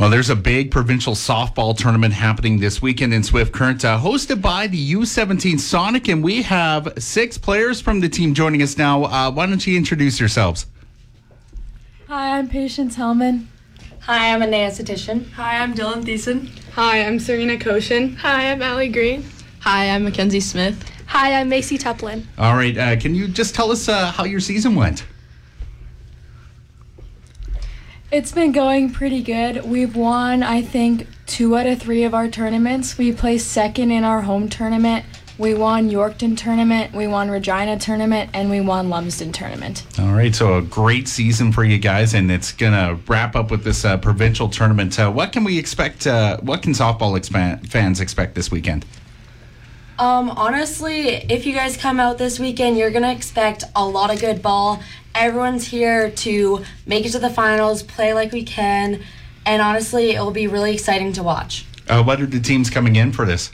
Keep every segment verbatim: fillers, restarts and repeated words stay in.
Well, there's a big provincial softball tournament happening this weekend in Swift Current, uh, hosted by the U seventeen Sonic, and we have six players from the team joining us now. Uh, why don't you introduce yourselves? Hi, I'm Patience Hellman. Hi, I'm Anaya Satishan. Hi, I'm Dylan Thiessen. Hi, I'm Serena Koshin. Hi, I'm Allie Green. Hi, I'm Mackenzie Smith. Hi, I'm Macy Tuplin. All right, uh, can you just tell us uh, how your season went? It's been going pretty good. We've won, I think, two out of three of our tournaments. We placed second in our home tournament. We won Yorkton tournament, we won Regina tournament, and we won Lumsden tournament. All right, so a great season for you guys, and it's going to wrap up with this uh, provincial tournament. Uh, what can we expect, uh, what can softball expan- fans expect this weekend? Um, honestly, if you guys come out this weekend, you're going to expect a lot of good ball. Everyone's here to make it to the finals, play like we can, and honestly, it will be really exciting to watch. Uh, what are the teams coming in for this?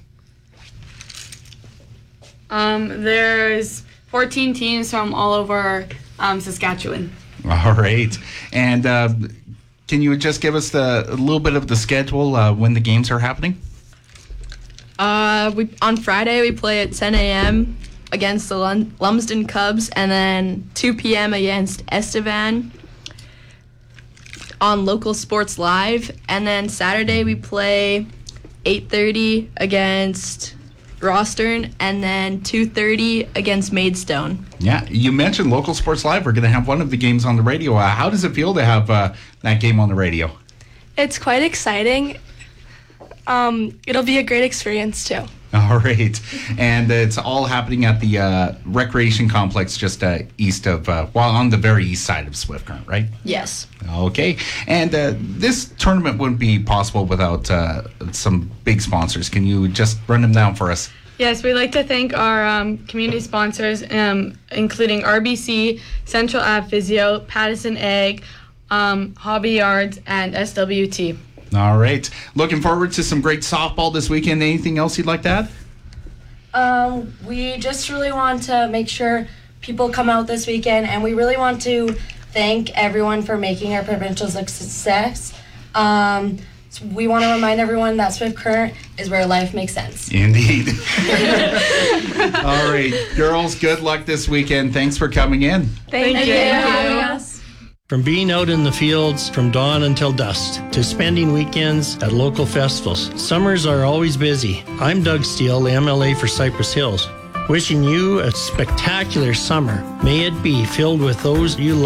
Um, there's fourteen teams from all over um, Saskatchewan. All right. And uh, can you just give us the, a little bit of the schedule uh, when the games are happening? Uh, we on Friday we play at ten a.m. against the Lum- Lumsden Cubs, and then two p.m. against Estevan on Local Sports Live. And then Saturday we play eight thirty against Rostern, and then two thirty against Maidstone. Yeah, you mentioned Local Sports Live. We're going to have one of the games on the radio. Uh, how does it feel to have uh, that game on the radio? It's quite exciting. Um, it'll be a great experience, too. All right. And uh, it's all happening at the uh, recreation complex just uh, east of, uh, well, on the very east side of Swift Current, right? Yes. Okay. And uh, this tournament wouldn't be possible without uh, some big sponsors. Can you just run them down for us? Yes, we'd like to thank our um, community sponsors, um, including R B C, Central Ave Physio, Pattison Egg, um, Hobby Yards, and S W T. All right. Looking forward to some great softball this weekend. Anything else you'd like to add? Um, we just really want to make sure people come out this weekend, and we really want to thank everyone for making our provincials a success. Um, so we want to remind everyone that Swift Current is where life makes sense. Indeed. All right. Girls, good luck this weekend. Thanks for coming in. Thank, Thank you. you. for having us. From being out in the fields from dawn until dusk to spending weekends at local festivals, summers are always busy. I'm Doug Steele, the M L A for Cypress Hills, wishing you a spectacular summer. May it be filled with those you love.